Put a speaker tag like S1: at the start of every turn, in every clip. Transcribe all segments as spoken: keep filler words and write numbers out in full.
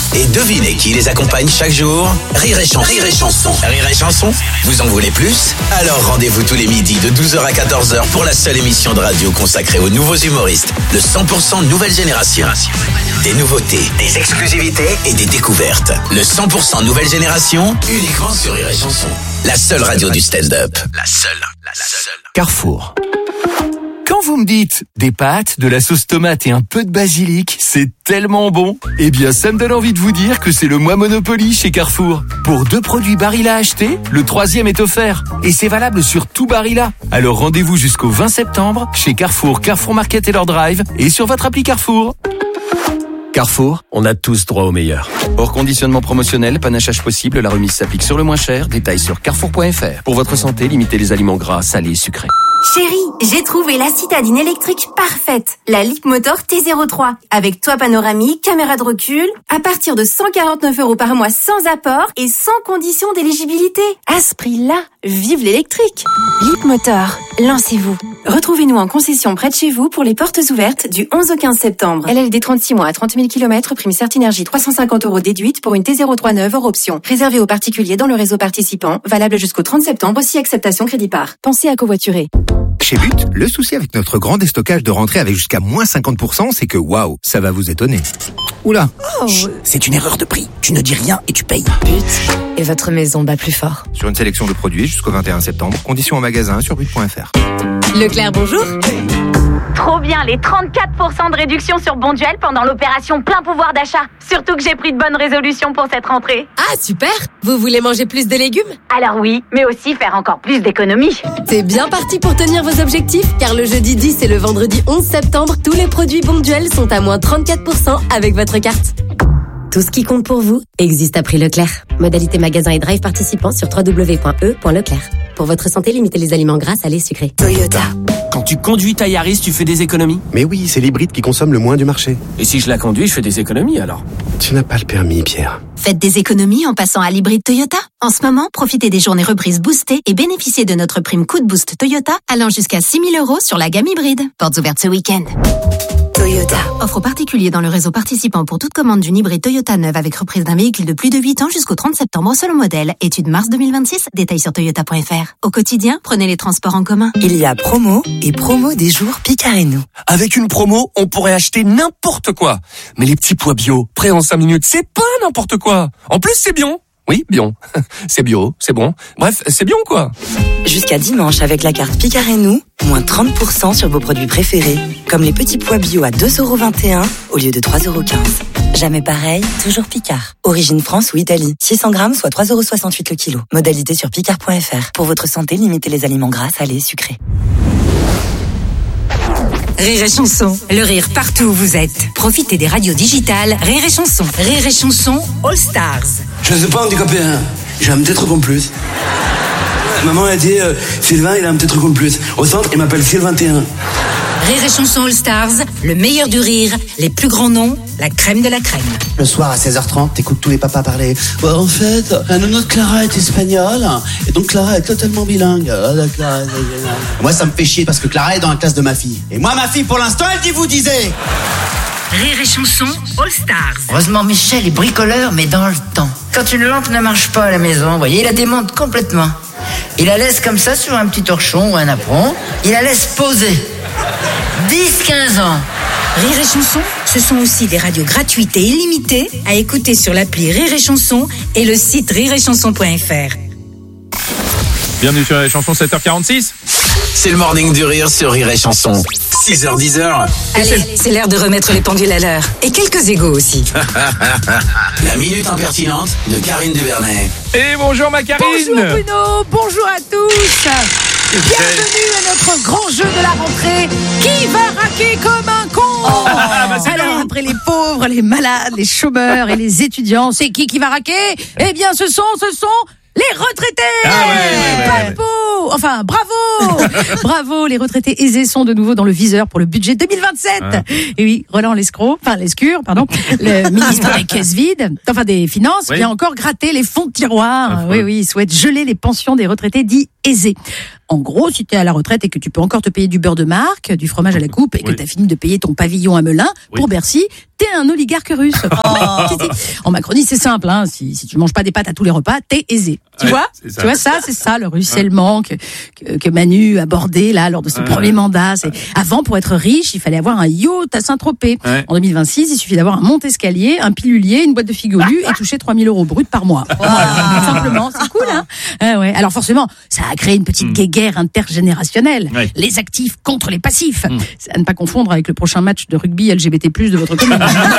S1: Et devinez qui les accompagne chaque jour? Rire et Chanson. Rire et Chanson. Rire et Chanson, vous en voulez plus? Alors rendez-vous tous les midis de douze heures à quatorze heures pour la seule émission de radio consacrée aux nouveaux humoristes. Le cent pour cent nouvelle génération. Des nouveautés, des exclusivités et des découvertes. Le cent pour cent nouvelle génération, uniquement sur Rire et Chanson. La seule radio du stand-up. La seule. La seule.
S2: Carrefour. Quand vous me dites des pâtes, de la sauce tomate et un peu de basilic, c'est tellement bon. Eh bien, ça me donne envie de vous dire que c'est le mois Monopoly chez Carrefour. Pour deux produits Barilla à acheter, le troisième est offert. Et c'est valable sur tout Barilla. Alors rendez-vous jusqu'au vingt septembre chez Carrefour, Carrefour Market et leur drive et sur votre appli Carrefour. Carrefour, on a tous droit au meilleur. Hors conditionnement promotionnel, panachage possible, la remise s'applique sur le moins cher. Détails sur carrefour point f r. Pour votre santé, limitez les aliments gras, salés et sucrés.
S3: Chérie, j'ai trouvé la citadine électrique parfaite, la Leapmotor T zéro trois. Avec toit panoramique, caméra de recul, à partir de cent quarante-neuf euros par mois sans apport et sans condition d'éligibilité. À ce prix-là, vive l'électrique. Leapmotor, lancez-vous. Retrouvez-nous en concession près de chez vous pour les portes ouvertes du onze au quinze septembre. L L D trente-six mois à trente mille kilomètres, prime Certinergie trois cent cinquante euros déduite pour une T zéro trois neuve hors option. Réservée aux particuliers dans le réseau participant, valable jusqu'au trente septembre si acceptation crédit par. Pensez à covoiturer.
S4: Chez But, le souci avec notre grand déstockage de rentrée avec jusqu'à moins cinquante pour cent, c'est que waouh, ça va vous étonner. Oula,
S5: oh. Chut, c'est une erreur de prix. Tu ne dis rien et tu payes.
S6: But, et votre maison bat plus fort.
S4: Sur une sélection de produits jusqu'au vingt et un septembre, conditions en magasin sur but point f r.
S6: Leclerc, bonjour.
S7: Trop bien, les trente-quatre pour cent de réduction sur Bonduel pendant l'opération plein pouvoir d'achat. Surtout que j'ai pris de bonnes résolutions pour cette rentrée.
S6: Ah, super. Vous voulez manger plus de légumes?
S7: Alors oui, mais aussi faire encore plus d'économies.
S6: C'est bien parti pour tenir vos objectifs, car le jeudi dix et le vendredi onze septembre, tous les produits Bonduel sont à moins trente-quatre pour cent avec votre carte. Tout ce qui compte pour vous existe à prix Leclerc. Modalité magasin et drive participants sur w w w point e point leclerc. Pour votre santé, limitez les aliments gras, salés, sucrés.
S8: Toyota. Quand tu conduis ta Yaris, tu fais des économies?
S9: Mais oui, c'est l'hybride qui consomme le moins du marché.
S8: Et si je la conduis, je fais des économies alors?
S9: Tu n'as pas le permis, Pierre.
S3: Faites des économies en passant à l'hybride Toyota. En ce moment, profitez des journées reprises boostées et bénéficiez de notre prime coup de boost Toyota allant jusqu'à six mille euros sur la gamme hybride. Portes ouvertes ce week-end. Toyota. Offre aux particuliers dans le réseau participant pour toute commande d'une hybride Toyota neuve avec reprise d'un véhicule de plus de huit ans jusqu'au trente septembre selon modèle. Étude mars deux mille vingt-six. Détails sur toyota point f r. Au quotidien, prenez les transports en commun.
S5: Il y a promo et promo des jours Picard et nous.
S8: Avec une promo, on pourrait acheter n'importe quoi. Mais les petits pois bio, prêts en cinq minutes, c'est pas n'importe quoi. En plus, c'est bien. Oui, bien. C'est bio, c'est bon. Bref, c'est bien quoi.
S5: Jusqu'à dimanche, avec la carte Picard et nous, moins trente pour cent sur vos produits préférés. Comme les petits pois bio à deux euros vingt et un au lieu de trois euros quinze. Jamais pareil, toujours Picard. Origine France ou Italie. six cents grammes, soit trois euros soixante-huit le kilo. Modalité sur picard point f r. Pour votre santé, limitez les aliments gras, salés et sucrés.
S10: Rire et Chanson, le rire partout où vous êtes. Profitez des radios digitales Rire et Chanson. Rire et Chanson All Stars.
S11: Je ne suis pas handicapé, hein. J'ai un petit truc en plus. Maman a dit, euh, Sylvain, il a un petit truc en plus. Au centre, il m'appelle Sylvain vingt et un.
S10: Rire et Chanson All Stars, le meilleur du rire, les plus grands noms, la crème de la crème.
S12: Le soir à seize heures trente, t'écoutes tous les papas parler.
S11: Bah, en fait, la nounou de Clara est espagnole, et donc Clara est totalement bilingue. Ah, Clara,
S12: moi, ça me fait chier parce que Clara est dans la classe de ma fille. Et moi, ma fille, pour l'instant, elle dit vous disiez.
S10: Rire et Chanson All Stars.
S13: Heureusement, Michel est bricoleur, mais dans le temps. Quand une lampe ne marche pas à la maison, vous voyez, il la démonte complètement. Il la laisse comme ça sur un petit torchon ou un apron. Il la laisse poser. dix quinze ans.
S10: Rire et Chanson, ce sont aussi des radios gratuites et illimitées à écouter sur l'appli Rire et Chanson et le site rire et chanson point f r.
S14: Bienvenue sur Rire et Chanson, sept heures quarante-six.
S1: C'est le morning du rire sur Rire et Chanson. six heures dix.
S10: Allez, c'est l'heure de remettre les pendules à l'heure. Et quelques égos aussi.
S1: La minute impertinente de Karine Duvernay.
S14: Et bonjour ma Karine.
S15: Bonjour Bruno, bonjour à tous. Bienvenue à notre grand jeu de la rentrée. Qui va raquer comme un con? Oh, bah alors nous. Après les pauvres, les malades, les chômeurs et les étudiants, c'est qui qui va raquer? Eh bien ce sont, ce sont... les retraités.
S14: Ah ouais, ouais, ouais, ouais.
S15: Bravo. Enfin, bravo. Bravo, les retraités aisés sont de nouveau dans le viseur pour le budget deux mille vingt-sept. Ah. Et oui, Roland Lescure, enfin Lescure, pardon, le ministre des caisses vides, enfin des Finances, oui. Vient encore gratter les fonds de tiroir. Ah, oui, oui, il souhaite geler les pensions des retraités dits aisée. En gros, si tu es à la retraite et que tu peux encore te payer du beurre de marque, du fromage à la coupe et que
S14: Oui.
S15: tu as fini de payer ton pavillon à Melun pour
S14: Oui.
S15: Bercy, t'es un oligarque russe. Oh. En Macronie, c'est simple. Hein. Si, si tu manges pas des pâtes à tous les repas, t'es aisé. Tu
S14: Ouais,
S15: vois
S14: c'est ça.
S15: Tu vois ça, c'est ça le ruissellement que, que, que Manu a abordé là lors de son
S14: Ouais.
S15: premier mandat. C'est... Avant, pour être riche, il fallait avoir un yacht à Saint-Tropez.
S14: Ouais.
S15: En deux mille vingt-six, il suffit d'avoir un monte-escalier, un pilulier, une boîte de figolus et toucher trois mille euros brut par mois. Voilà, simplement, c'est cool, hein. Ah ouais. Alors forcément, ça a créé une petite
S14: Mm.
S15: guéguerre intergénérationnelle.
S14: Ouais.
S15: Les actifs contre les passifs.
S14: Mm.
S15: C'est à ne pas confondre avec le prochain match de rugby L G B T plus de votre commune.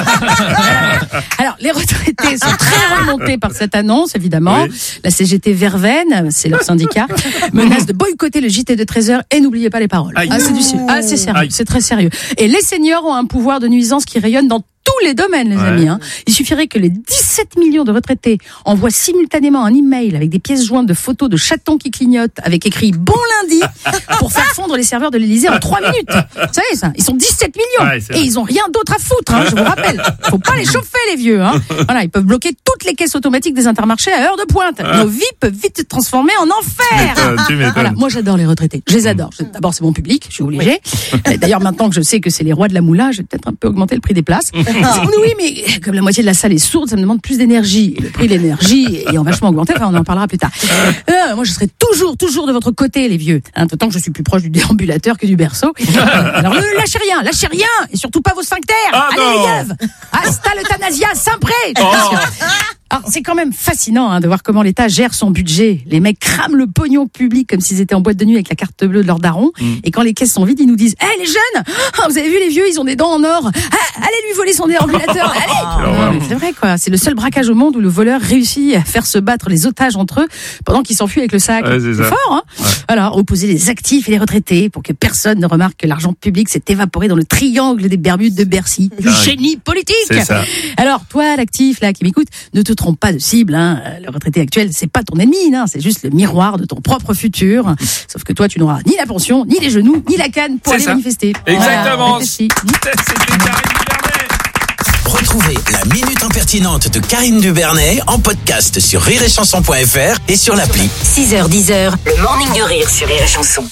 S15: Alors, les retraités sont très remontés par cette annonce, évidemment.
S14: Oui.
S15: La C G T Verveine, c'est leur syndicat, menace de boycotter le J T de treize heures et n'oubliez pas les paroles.
S14: Aïe.
S15: Ah, c'est du sérieux. Ah, c'est sérieux.
S14: Aïe.
S15: C'est très sérieux. Et les seniors ont un pouvoir de nuisance qui rayonne dans tous les domaines, les
S14: Ouais.
S15: amis. Hein. Il suffirait que les dix-sept millions de retraités envoient simultanément un email avec des pièces jointes de photos de chatons qui clignotent avec écrit Bon lundi pour faire fondre les serveurs de l'Élysée en trois minutes. Vous savez ça? Ils sont dix-sept millions
S14: Ouais, c'est
S15: et
S14: vrai.
S15: ils ont rien d'autre à foutre, hein, je vous rappelle. Faut pas les chauffer, les vieux. Hein. Voilà, ils peuvent bloquer toutes les caisses automatiques des intermarchés à heure de pointe. Nos vies peuvent vite se transformer en enfer.
S14: m'étonnes, tu m'étonnes.
S15: Voilà, moi j'adore les retraités. Je les adore. Je- D'abord, c'est mon public, je suis obligée. Euh, D'ailleurs, maintenant que je sais que c'est les rois de la moula, je vais peut-être un peu augmenter le prix des places. Oui, oui, mais comme la moitié de la salle est sourde, ça me demande plus d'énergie. Et le prix de l'énergie ayant vachement augmenté, enfin, on en parlera plus tard. Euh, moi, je serai toujours, toujours de votre côté, les vieux. Hein, d'autant que je suis plus proche du déambulateur que du berceau. Alors, ne lâchez rien, lâchez rien, et surtout pas vos sphincters.
S14: Ah,
S15: Allez,
S14: non.
S15: les yeufs. Hasta l'euthanasia, Saint-Pré.
S14: Oh.
S15: Alors, c'est quand même fascinant hein, de voir comment l'État gère son budget. Les mecs crament le pognon public comme s'ils étaient en boîte de nuit avec la carte bleue de leur daron.
S14: Mm.
S15: Et quand les caisses sont vides, ils nous disent « Hé, les jeunes, ah, vous avez vu les vieux, ils ont des dents en or. Ah, allez lui voler son déambulateur, allez !»
S14: horreur.
S15: Non, mais c'est vrai, quoi. C'est le seul braquage au monde où le voleur réussit à faire se battre les otages entre eux pendant qu'ils s'enfuient avec le sac.
S14: Ouais, c'est ça.
S15: fort, hein. Alors, opposer les actifs et les retraités pour que personne ne remarque que l'argent public s'est évaporé dans le triangle des Bermudes de Bercy. Du
S14: Ah oui.
S15: génie politique.
S14: C'est ça.
S15: Alors, toi, l'actif, là, qui m'écoute, ne te trompe pas de cible, hein. Le retraité actuel, c'est pas ton ennemi, non. C'est juste le miroir de ton propre futur. Sauf que toi, tu n'auras ni la pension, ni les genoux, ni la canne pour
S14: C'est
S15: aller
S14: ça.
S15: manifester.
S14: Exactement.
S15: Voilà, réfléchis.
S14: C'était Karine Dubernet.
S1: Retrouvez la Minute Impertinente de Karine Dubernet en podcast sur rire et chanson point f r et sur l'appli.
S5: six heures dix heures, le morning du rire sur Rire et Chanson.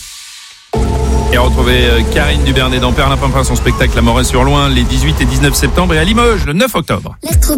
S14: Et retrouvez euh, Karine Dubernet dans Perlimpinpin, son spectacle La Morée-sur-Loing les dix-huit et dix-neuf septembre et à Limoges le neuf octobre.
S3: L'astro